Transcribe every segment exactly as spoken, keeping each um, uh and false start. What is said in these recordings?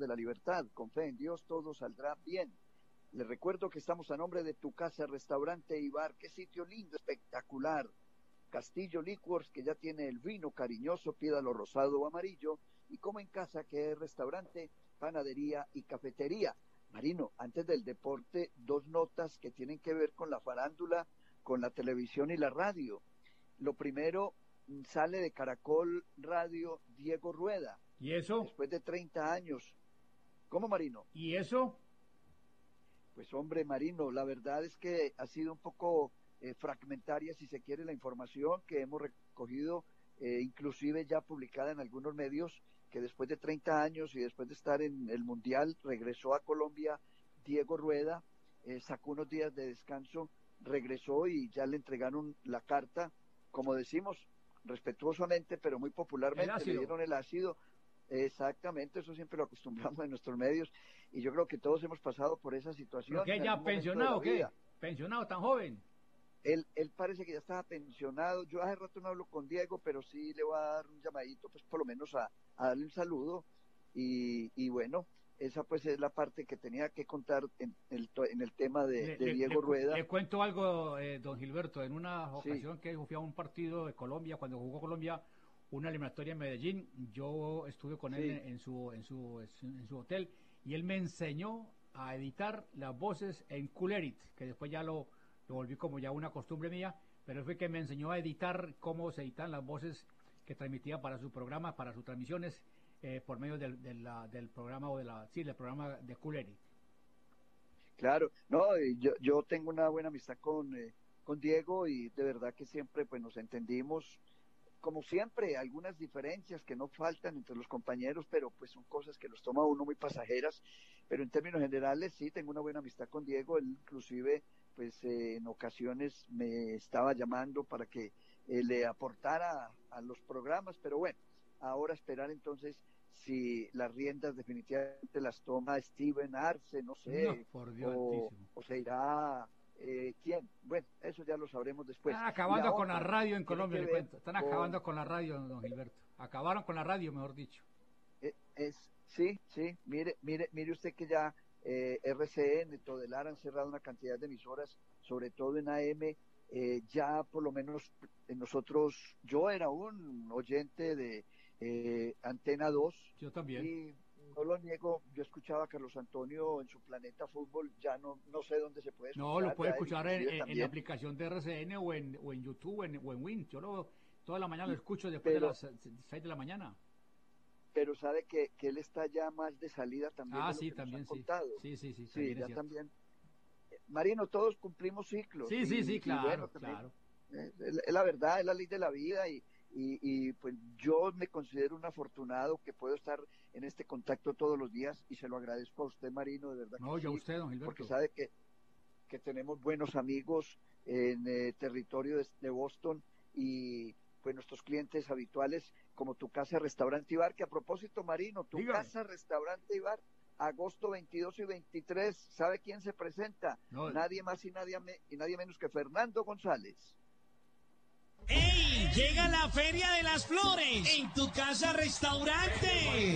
de la Libertad. Con fe en Dios todo saldrá bien. Les recuerdo que estamos a nombre de Tu Casa, Restaurante y Bar. Qué sitio lindo, espectacular. Castillo Liquors, que ya tiene el vino cariñoso, pídalo rosado o amarillo. Y Como en Casa, que es restaurante, panadería y cafetería. Marino, antes del deporte, dos notas que tienen que ver con la farándula, con la televisión y la radio. Lo primero, sale de Caracol Radio Diego Rueda. ¿Y eso? Después de treinta años. ¿Cómo, Marino? ¿Y eso? Pues hombre, Marino, la verdad es que ha sido un poco eh, fragmentaria, si se quiere, la información que hemos recogido, eh, inclusive ya publicada en algunos medios, que después de treinta años y después de estar en el Mundial, regresó a Colombia Diego Rueda, eh, sacó unos días de descanso, regresó y ya le entregaron la carta, como decimos, respetuosamente, pero muy popularmente, le dieron el ácido. Exactamente, eso siempre lo acostumbramos en nuestros medios, y yo creo que todos hemos pasado por esa situación. ¿Qué, ya pensionado, qué? ¿Pensionado tan joven? Él, él parece que ya estaba pensionado. Yo hace rato no hablo con Diego, pero sí le voy a dar un llamadito, pues por lo menos a, a darle un saludo, y, y bueno, esa pues es la parte que tenía que contar en el, en el tema de, le, de Diego le, Rueda. Le cuento algo, eh, don Gilberto, en una ocasión sí. que fui a un partido de Colombia, cuando jugó Colombia una eliminatoria en Medellín, yo estuve con él sí. en, en, su, en, su, en su hotel, y él me enseñó a editar las voces en Culerit, que después ya lo, lo volví como ya una costumbre mía, pero él fue que me enseñó a editar cómo se editan las voces que transmitía para su programa, para sus transmisiones, eh, por medio del, de la, del programa o de la, sí, del programa de Culerit. Claro, no, yo, yo tengo una buena amistad con, eh, con Diego, y de verdad que siempre pues nos entendimos. Como siempre, algunas diferencias que no faltan entre los compañeros, pero pues son cosas que los toma uno muy pasajeras, pero en términos generales sí, tengo una buena amistad con Diego. Él inclusive pues eh, en ocasiones me estaba llamando para que eh, le aportara a los programas, pero bueno, ahora esperar entonces si las riendas definitivamente las toma Steven Arce, no sé, no, por Dios o, o se irá... Eh, ¿Quién? Bueno, eso ya lo sabremos después. Están acabando con la radio en Colombia, le cuento. Están con... acabando con la radio, don Gilberto. Acabaron con la radio, mejor dicho. Eh, es, sí, sí, mire, mire, mire usted que ya eh, R C N, Todelar han cerrado una cantidad de emisoras, sobre todo en A M. Eh, ya por lo menos nosotros, yo era un oyente de eh, Antena dos. Yo también. Y no lo niego, yo escuchaba a Carlos Antonio en su Planeta Fútbol, ya no no sé dónde se puede escuchar. No, lo puede escuchar en, en, en la aplicación de R C N o en, o en YouTube o en, o en Win. Yo lo, toda la mañana lo escucho después pero, de las seis de la mañana. Pero sabe que, que él está ya más de salida también. Ah, de lo sí, que también nos han sí. contado. Sí, sí, sí. Sí, ya también. Marino, todos cumplimos ciclos. Sí, y, sí, sí, claro, bueno, claro. Es, es la verdad, es la ley de la vida, y Y, y pues yo me considero un afortunado que puedo estar en este contacto todos los días, y se lo agradezco a usted, Marino, de verdad. No, que yo sí, a usted, don Gilberto. Porque sabe que, que tenemos buenos amigos en eh, territorio de, de Boston, y pues nuestros clientes habituales, como Tu Casa, Restaurante y Bar, que a propósito, Marino, Tu Dígame. Casa, Restaurante y Bar, agosto veintidós y veintitrés, ¿sabe quién se presenta? No. Nadie más y nadie, me, y nadie menos que Fernando González. ¡Ey! Llega la Feria de las Flores en Tu Casa Restaurante.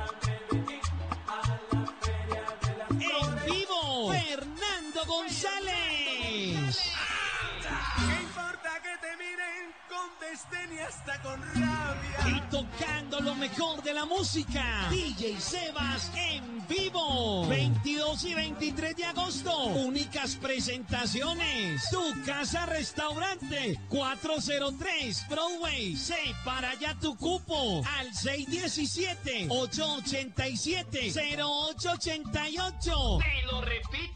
En vivo, Fernando González. ¿Qué importa que te miren con desdén y hasta con rabia? Y tocando lo mejor de la música, D J Sebas en vivo. veintidós y veintitrés de agosto, únicas presentaciones. Tu Casa Restaurante, cuatrocientos tres Broadway. Separa ya tu cupo al seis uno siete, ocho ocho siete, cero ocho ocho ocho. Te lo repito.